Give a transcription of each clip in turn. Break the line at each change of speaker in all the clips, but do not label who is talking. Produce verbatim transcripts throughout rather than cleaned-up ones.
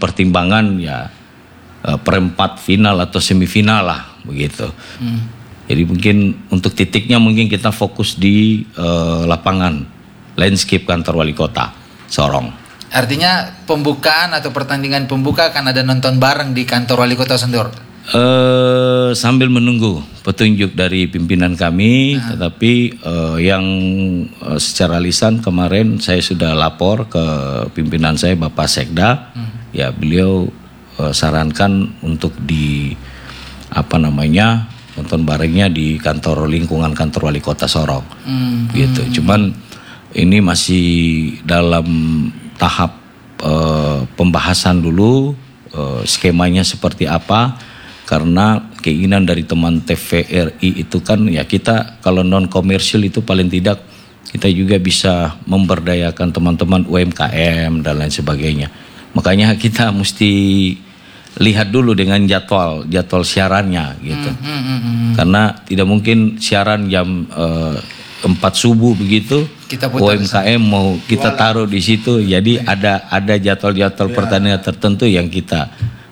pertimbangan ya uh, perempat final atau semifinal lah begitu. Hmm. Jadi mungkin untuk titiknya mungkin kita fokus di uh, lapangan landscape kantor wali kota Sorong.
Artinya pembukaan atau pertandingan pembuka akan ada nonton bareng di kantor wali kota Sendor.
Uh, sambil menunggu petunjuk dari pimpinan kami, nah. tetapi uh, yang uh, secara lisan kemarin saya sudah lapor ke pimpinan saya Bapak Sekda, hmm. ya beliau uh, sarankan untuk di apa namanya nonton barengnya di kantor lingkungan kantor wali kota Sorong, hmm. gitu. Hmm. Cuman ini masih dalam tahap uh, pembahasan dulu uh, skemanya seperti apa, karena keinginan dari teman T V R I itu kan ya kita kalau non komersil itu paling tidak kita juga bisa memberdayakan teman-teman U M K M dan lain sebagainya. Makanya kita mesti lihat dulu dengan jadwal jadwal siarannya gitu, hmm, hmm, hmm, hmm. karena tidak mungkin siaran jam uh, empat subuh begitu kita U M K M mau kita taruh di situ, jadi ada ada jadwal-jadwal ya. Pertandingan tertentu yang kita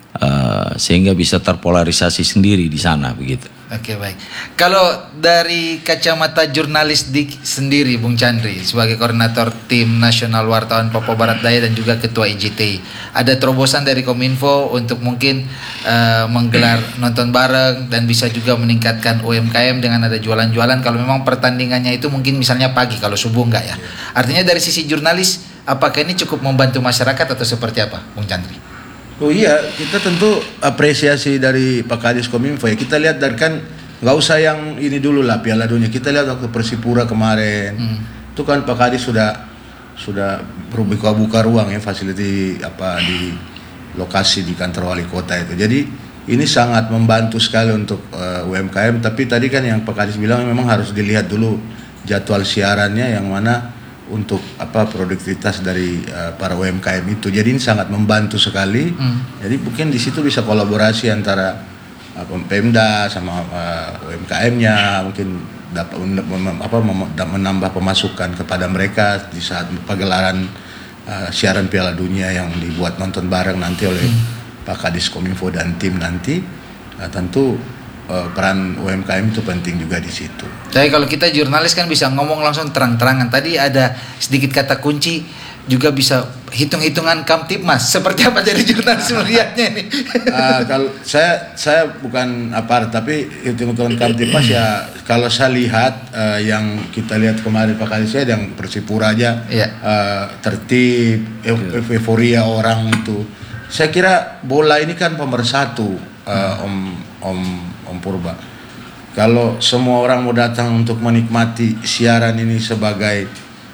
uh, sehingga bisa terpolarisasi sendiri di sana begitu.
Oke, baik. Kalau dari kacamata jurnalis Dik sendiri, Bung Chandri sebagai koordinator tim nasional wartawan Papua Barat Daya dan juga ketua I J T I, ada terobosan dari Kominfo untuk mungkin uh, menggelar nonton bareng dan bisa juga meningkatkan U M K M dengan ada jualan-jualan kalau memang pertandingannya itu mungkin misalnya pagi, kalau subuh enggak ya. Artinya dari sisi jurnalis apakah ini cukup membantu masyarakat atau seperti apa, Bung Chandri?
Oh iya, kita tentu apresiasi dari Pak Kadis Kominfo ya. Kita lihat dari kan nggak usah yang ini dulu lah Piala Dunia. Kita lihat waktu Persipura kemarin, hmm. itu kan Pak Kadis sudah sudah buka-buka ruang ya, fasiliti apa di lokasi di kantor wali kota itu. Jadi ini sangat membantu sekali untuk uh, U M K M. Tapi tadi kan yang Pak Kadis bilang memang harus dilihat dulu jadwal siarannya yang mana untuk apa produktivitas dari uh, para U M K M itu. Jadi ini sangat membantu sekali. Hmm. Jadi mungkin di situ bisa kolaborasi antara uh, Pemda sama uh, U M K M-nya, mungkin dapat mem, apa mem, menambah pemasukan kepada mereka di saat pagelaran uh, siaran Piala Dunia yang dibuat nonton bareng nanti oleh hmm. Pak Kadis Kominfo dan tim nanti. Uh, tentu uh, peran U M K M itu penting juga di situ.
Tapi kalau kita jurnalis kan bisa ngomong langsung terang-terangan. Tadi ada sedikit kata kunci, juga bisa hitung-hitungan Kamtibmas. Seperti apa jadi jurnalis melihatnya ini?
Uh, kalau saya saya bukan aparat, tapi hitung-hitungan Kamtibmas ya kalau saya lihat uh, yang kita lihat kemarin Pak Kadis saya yang Persipura aja yeah. uh, tertib, euforia orang itu. Saya kira bola ini kan pemersatu, uh, Om Om Om Purba. Kalau semua orang mau datang untuk menikmati siaran ini sebagai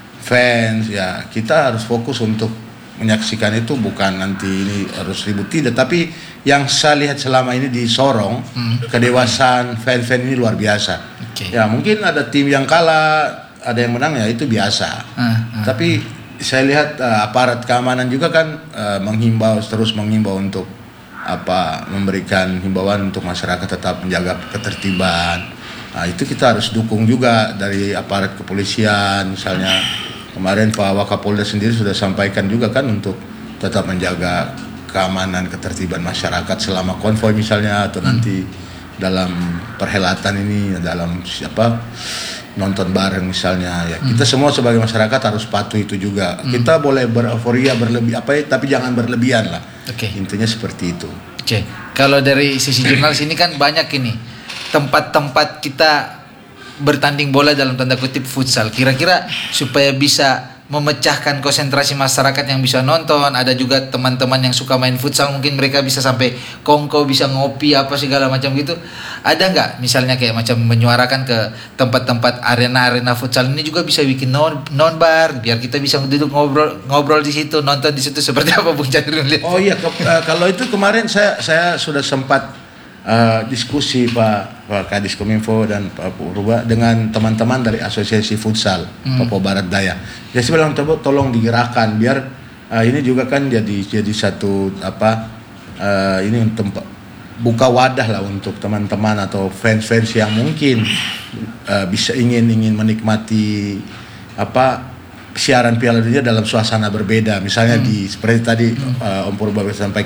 fans, ya kita harus fokus untuk menyaksikan itu, bukan nanti ini harus ribut, tidak. Tapi yang saya lihat selama ini di Sorong, hmm. kedewasaan fan-fan ini luar biasa. Okay. Ya mungkin ada tim yang kalah, ada yang menang, ya itu biasa. Uh, uh, Tapi uh. saya lihat uh, aparat keamanan juga kan uh, menghimbau, terus menghimbau untuk apa memberikan himbauan untuk masyarakat tetap menjaga ketertiban. Nah, itu kita harus dukung juga dari aparat kepolisian. Misalnya kemarin Pak Wakapolda sendiri sudah sampaikan juga kan untuk tetap menjaga keamanan ketertiban masyarakat selama konvoy misalnya, atau nanti dalam perhelatan ini, dalam apa nonton bareng misalnya ya. Kita hmm. semua sebagai masyarakat harus patuh itu juga. Hmm. Kita boleh bereuforiya berlebih apa ya, tapi jangan berlebihan lah. Oke. Okay. Intinya seperti itu.
Oke. Okay. Kalau dari sisi jurnalis ini kan banyak ini tempat-tempat kita bertanding bola dalam tanda kutip futsal. Kira-kira supaya bisa memecahkan konsentrasi masyarakat yang bisa nonton, ada juga teman-teman yang suka main futsal, mungkin mereka bisa sampai kongko, bisa ngopi apa segala macam gitu. Ada nggak misalnya kayak macam menyuarakan ke tempat-tempat arena-arena futsal ini juga bisa bikin non non bar biar kita bisa duduk ngobrol ngobrol di situ, nonton di situ, seperti apa Bung Chandri lihat?
Oh iya, ke, uh, kalau itu kemarin saya saya sudah sempat Uh, diskusi Pak Pak Kadis Kominfo dan Pak Purba dengan teman-teman dari Asosiasi Futsal hmm. Papua Barat Daya. Jadi saya bilang tolong digerakkan biar uh, ini juga kan jadi jadi satu apa uh, ini tempat buka wadah lah untuk teman-teman atau fans-fans yang mungkin uh, bisa ingin ingin menikmati apa siaran Piala Dunia dalam suasana berbeda. Misalnya hmm. di seperti tadi hmm. uh, Om Purba sampaikan